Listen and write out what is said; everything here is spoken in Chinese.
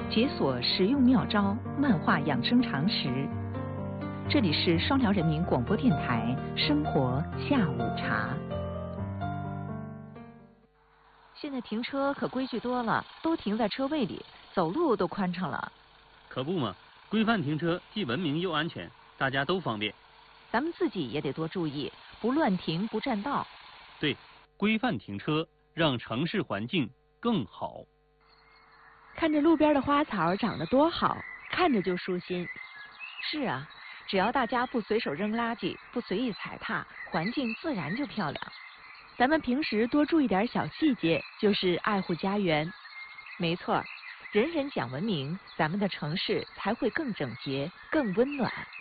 解锁实用妙招，漫画养生常识。这里是双辽人民广播电台生活下午茶。现在停车可规矩多了，都停在车位里，走路都宽敞了。 可不嘛，规范停车既文明又安全，大家都方便。 咱们自己也得多注意，不乱停，不占道。 对，规范停车，让城市环境更好。 看着路边的花草长得多好，看着就舒心。 是啊，只要大家不随手扔垃圾，不随意踩踏，环境自然就漂亮。 咱们平时多注意点小细节，就是爱护家园。 没错，人人讲文明，咱们的城市才会更整洁、更温暖。